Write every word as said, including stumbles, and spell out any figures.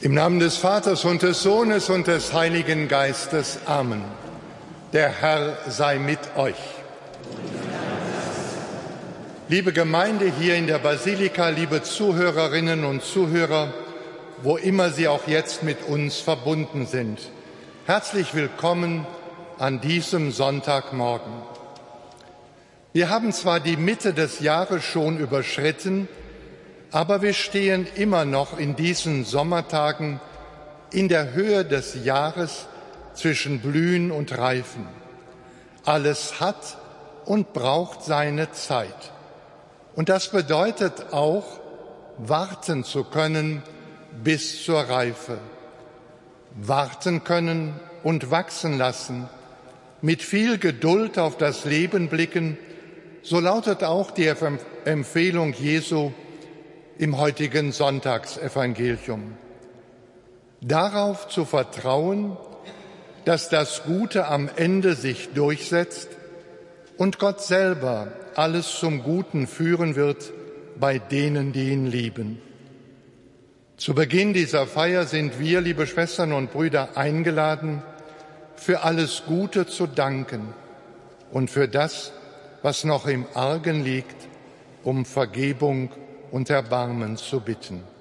Im Namen des Vaters und des Sohnes und des Heiligen Geistes. Amen. Der Herr sei mit euch. Liebe Gemeinde hier in der Basilika, liebe Zuhörerinnen und Zuhörer, wo immer Sie auch jetzt mit uns verbunden sind, herzlich willkommen an diesem Sonntagmorgen. Wir haben zwar die Mitte des Jahres schon überschritten, aber wir stehen immer noch in diesen Sommertagen in der Höhe des Jahres zwischen Blühen und Reifen. Alles hat und braucht seine Zeit. Und das bedeutet auch, warten zu können bis zur Reife. Warten können und wachsen lassen, mit viel Geduld auf das Leben blicken, so lautet auch die Empfehlung Jesu im heutigen Sonntagsevangelium. Darauf zu vertrauen, dass das Gute am Ende sich durchsetzt und Gott selber alles zum Guten führen wird bei denen, die ihn lieben. Zu Beginn dieser Feier sind wir, liebe Schwestern und Brüder, eingeladen, für alles Gute zu danken und für das, was noch im Argen liegt, um Vergebung und Erbarmen zu bitten.